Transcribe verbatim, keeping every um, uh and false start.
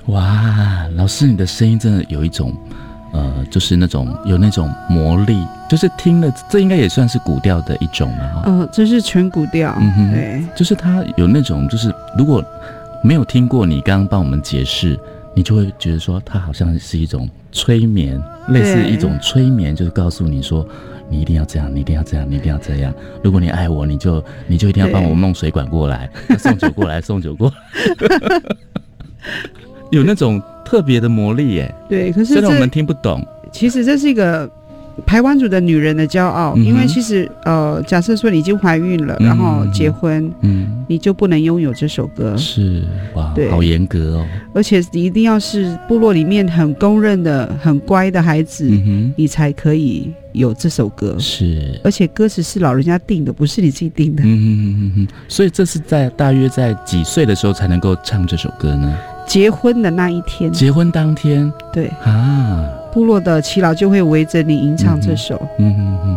哇，老师，你的声音真的有一种，呃，就是那种有那种魔力，就是听了，这应该也算是古调的一种嘛， 嗯、呃，这是全古调，嗯哼，对， 就是它有那种，就是如果没有听过你刚刚帮我们解释，你就会觉得说，它好像是一种催眠，类似一种催眠，就是告诉你说，你一定要这样，你一定要这样，你一定要这样。如果你爱我，你就你就一定要帮我弄水管过来，送酒过来，送酒过来。有那种特别的魔力耶。 对，可是虽然我们听不懂， 其实这是一个排湾族的女人的骄傲，嗯、因为其实呃，假设说你已经怀孕了，嗯、然后结婚，嗯，你就不能拥有这首歌。 是哇，对，好严格哦。 而且你一定要是部落里面很公认的、很乖的孩子，嗯、你才可以有这首歌。 是， 而且歌词是老人家定的，不是你自己定的。 嗯哼哼哼，所以这是在大约在几岁的时候才能够唱这首歌呢？ 结婚的那一天， 结婚当天， 对啊， 部落的耆老就会围着你吟唱这首。 嗯哼哼。